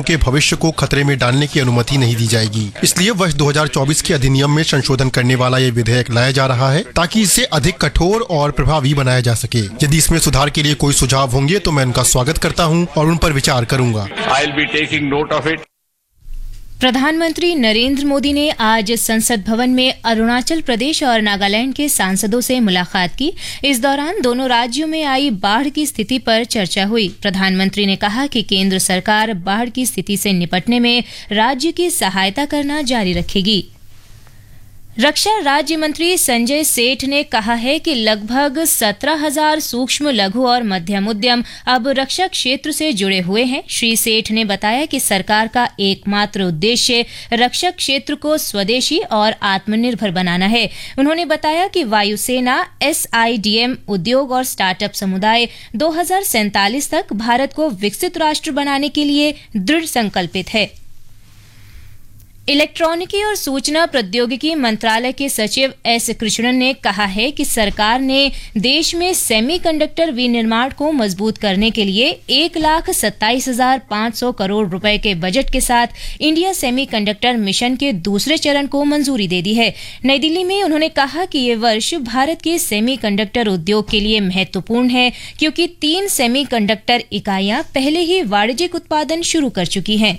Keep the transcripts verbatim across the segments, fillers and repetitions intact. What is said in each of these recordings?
के भविष्य को खतरे में डालने की अनुमति नहीं दी जाएगी। इसलिए वर्ष दो हज़ार चौबीस के अधिनियम में संशोधन करने वाला ये विधेयक लाया जा रहा है ताकि इसे अधिक कठोर और प्रभावी बनाया जा सके। यदि इसमें सुधार के लिए कोई सुझाव होंगे तो मैं उनका स्वागत करता हूँ और उन पर विचार करूँगा। I'll be taking note of it. प्रधानमंत्री नरेंद्र मोदी ने आज संसद भवन में अरुणाचल प्रदेश और नागालैंड के सांसदों से मुलाकात की। इस दौरान दोनों राज्यों में आई बाढ़ की स्थिति पर चर्चा हुई। प्रधानमंत्री ने कहा कि केंद्र सरकार बाढ़ की स्थिति से निपटने में राज्य की सहायता करना जारी रखेगी। रक्षा राज्य मंत्री संजय सेठ ने कहा है कि लगभग सत्रह हजार सूक्ष्म, लघु और मध्यम उद्यम अब रक्षा क्षेत्र से जुड़े हुए हैं। श्री सेठ ने बताया कि सरकार का एकमात्र उद्देश्य रक्षा क्षेत्र को स्वदेशी और आत्मनिर्भर बनाना है। उन्होंने बताया कि वायुसेना, एस आई डी एम, उद्योग और स्टार्टअप समुदाय दो हज़ार सैंतालीस तक भारत को विकसित राष्ट्र बनाने के लिए दृढ़ संकल्पित है। इलेक्ट्रॉनिकी और सूचना प्रौद्योगिकी मंत्रालय के सचिव एस कृष्णन ने कहा है कि सरकार ने देश में सेमीकंडक्टर विनिर्माण को मजबूत करने के लिए एक लाख सत्ताईस हजार पाँच सौ करोड़ रुपए के बजट के साथ इंडिया सेमीकंडक्टर मिशन के दूसरे चरण को मंजूरी दे दी है। नई दिल्ली में उन्होंने कहा कि ये वर्ष भारत के सेमीकंडक्टर उद्योग के लिए महत्वपूर्ण है क्योंकि तीन सेमीकंडक्टर इकाइयां पहले ही वाणिज्यिक उत्पादन शुरू कर चुकी हैं।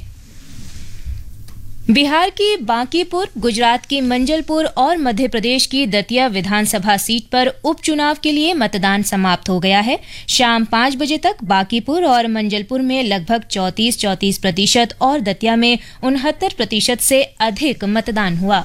बिहार की बांकीपुर, गुजरात की मंजलपुर और मध्य प्रदेश की दतिया विधानसभा सीट पर उपचुनाव के लिए मतदान समाप्त हो गया है। शाम पाँच बजे तक बांकीपुर और मंजलपुर में लगभग चौंतीस चौंतीस प्रतिशत और दतिया में उनहत्तर प्रतिशत से अधिक मतदान हुआ।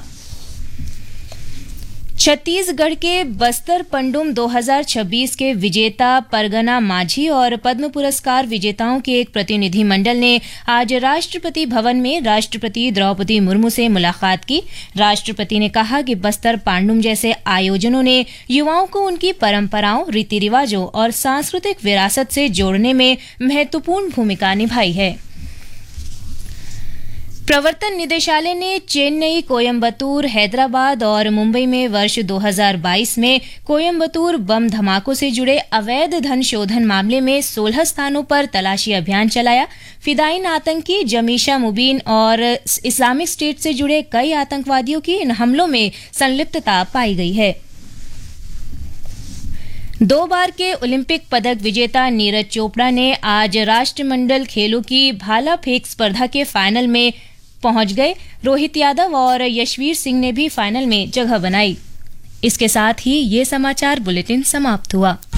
छत्तीसगढ़ के बस्तर पंडुम दो हज़ार छब्बीस के विजेता परगना माझी और पद्म पुरस्कार विजेताओं के एक प्रतिनिधि मंडल ने आज राष्ट्रपति भवन में राष्ट्रपति द्रौपदी मुर्मू से मुलाकात की। राष्ट्रपति ने कहा कि बस्तर पांडुम जैसे आयोजनों ने युवाओं को उनकी परंपराओं, रीति रिवाजों और सांस्कृतिक विरासत से जोड़ने में महत्वपूर्ण भूमिका निभाई है। प्रवर्तन निदेशालय ने चेन्नई, कोयम्बतूर, हैदराबाद और मुंबई में वर्ष दो हज़ार बाईस में कोयम्बतूर बम धमाकों से जुड़े अवैध धन शोधन मामले में सोलह स्थानों पर तलाशी अभियान चलाया। फिदायीन आतंकी जमीशा मुबीन और इस्लामिक स्टेट से जुड़े कई आतंकवादियों की इन हमलों में संलिप्तता पाई गई है। दो बार के ओलंपिक पदक विजेता नीरज चोपड़ा ने आज राष्ट्रमंडल खेलों की भाला फेंक स्पर्धा के फाइनल में पहुंच गए। रोहित यादव और यशवीर सिंह ने भी फाइनल में जगह बनाई। इसके साथ ही ये समाचार बुलेटिन समाप्त हुआ।